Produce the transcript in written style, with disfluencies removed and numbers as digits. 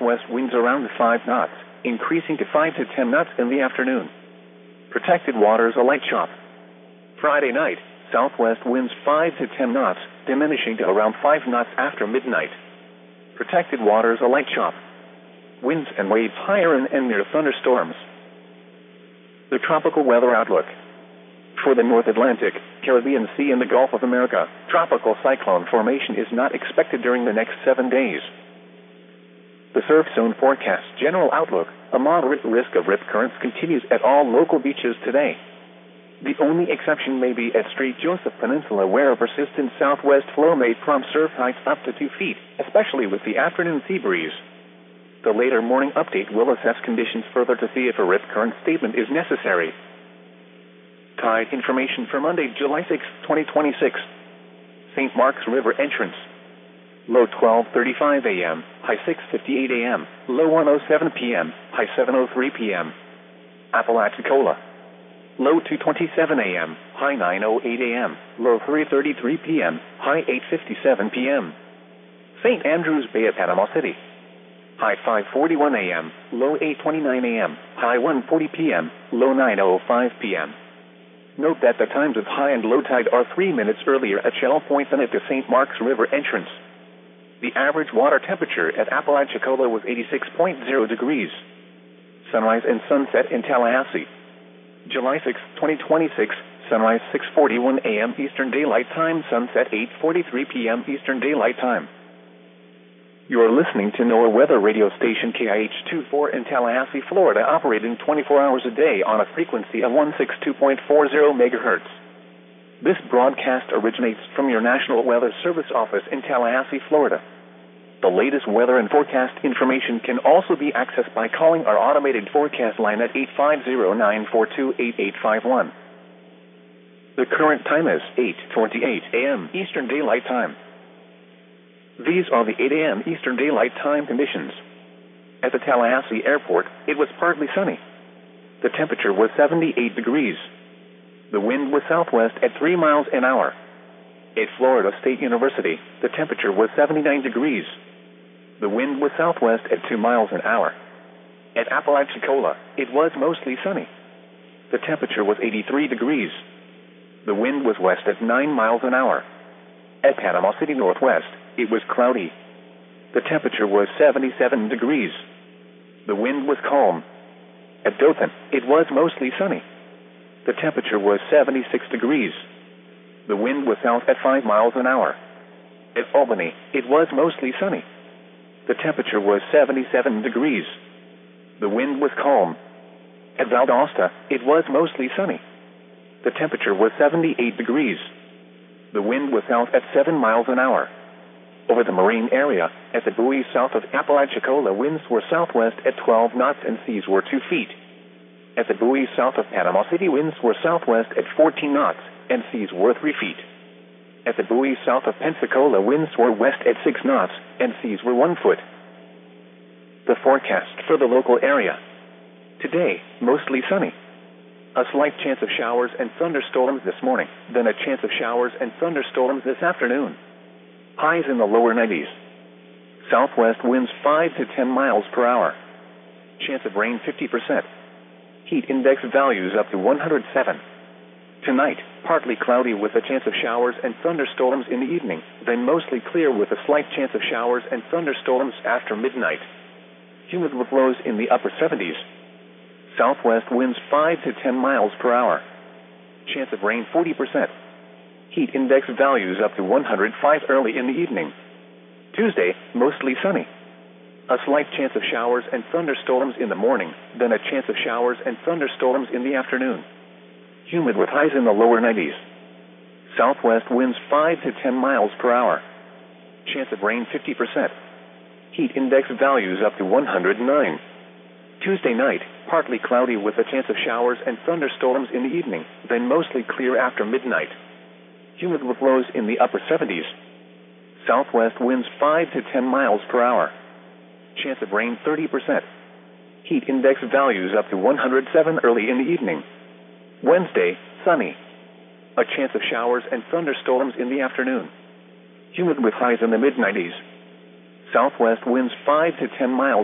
southwest winds around 5 knots, increasing to 5 to 10 knots in the afternoon. Protected waters a light chop. Friday night, southwest winds 5 to 10 knots, diminishing to around 5 knots after midnight. Protected waters a light chop. Winds and waves higher and near thunderstorms. The tropical weather outlook. For the North Atlantic, Caribbean Sea and the Gulf of America, tropical cyclone formation is not expected during the next 7 days. The surf zone forecast general outlook, a moderate risk of rip currents continues at all local beaches today. The only exception may be at St. Joseph Peninsula, where a persistent southwest flow may prompt surf heights up to 2 feet, especially with the afternoon sea breeze. The later morning update will assess conditions further to see if a rip current statement is necessary. Tide information for Monday, July 6, 2026. St. Mark's River entrance. Low 12:35 a.m., high 6:58 a.m., low 1:07 p.m., high 7:03 p.m. Apalachicola. Low 2:27 a.m., high 9:08 a.m., low 3:33 p.m., high 8:57 p.m. St. Andrews Bay at Panama City. High 5:41 a.m., low 8:29 a.m., high 1:40 p.m., low 9:05 p.m. Note that the times of high and low tide are 3 minutes earlier at Shell Point than at the St. Mark's River entrance. The average water temperature at Apalachicola was 86.0 degrees. Sunrise and sunset in Tallahassee. July 6, 2026, sunrise 6:41 a.m. Eastern Daylight Time, sunset 8:43 p.m. Eastern Daylight Time. You are listening to NOAA weather radio station KIH-24 in Tallahassee, Florida, operating 24 hours a day on a frequency of 162.40 megahertz. This broadcast originates from your National Weather Service office in Tallahassee, Florida. The latest weather and forecast information can also be accessed by calling our automated forecast line at 850-942-8851. The current time is 8:28 a.m. Eastern Daylight Time. These are the 8 a.m. Eastern Daylight Time conditions. At the Tallahassee Airport, it was partly sunny. The temperature was 78 degrees. The wind was southwest at 3 miles an hour. At Florida State University, the temperature was 79 degrees. The wind was southwest at 2 miles an hour. At Apalachicola, it was mostly sunny. The temperature was 83 degrees. The wind was west at 9 miles an hour. At Panama City Northwest, it was cloudy. The temperature was 77 degrees. The wind was calm. At Dothan, it was mostly sunny. The temperature was 76 degrees. The wind was south at 5 miles an hour. At Albany, it was mostly sunny. The temperature was 77 degrees. The wind was calm. At Valdosta, it was mostly sunny. The temperature was 78 degrees. The wind was south at 7 miles an hour. Over the marine area, at the buoys south of Apalachicola, winds were southwest at 12 knots and seas were 2 feet. At the buoys south of Panama City, winds were southwest at 14 knots and seas were 3 feet. At the buoys south of Pensacola, winds were west at 6 knots and seas were 1 foot. The forecast for the local area. Today, mostly sunny. A slight chance of showers and thunderstorms this morning, then a chance of showers and thunderstorms this afternoon. Highs in the lower 90s. Southwest winds 5 to 10 miles per hour. Chance of rain 50%. Heat index values up to 107. Tonight, partly cloudy with a chance of showers and thunderstorms in the evening, then mostly clear with a slight chance of showers and thunderstorms after midnight. Humid with lows in the upper 70s. Southwest winds 5 to 10 miles per hour. Chance of rain 40%. Heat index values up to 105 early in the evening. Tuesday, mostly sunny. A slight chance of showers and thunderstorms in the morning, then a chance of showers and thunderstorms in the afternoon. Humid with highs in the lower 90s. Southwest winds 5 to 10 miles per hour. Chance of rain 50%. Heat index values up to 109. Tuesday night, partly cloudy with a chance of showers and thunderstorms in the evening, then mostly clear after midnight. Humid with lows in the upper 70s. Southwest winds 5 to 10 miles per hour. Chance of rain 30%. Heat index values up to 107 early in the evening. Wednesday, sunny. A chance of showers and thunderstorms in the afternoon. Humid with highs in the mid-90s. Southwest winds 5 to 10 miles